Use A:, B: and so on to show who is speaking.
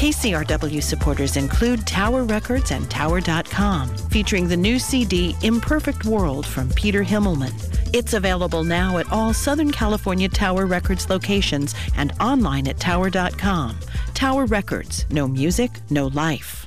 A: KCRW supporters include Tower Records and Tower.com, featuring the new CD Imperfect World from Peter Himmelman. It's available now at all Southern California Tower Records locations and online at Tower.com. Tower Records, no music, no life.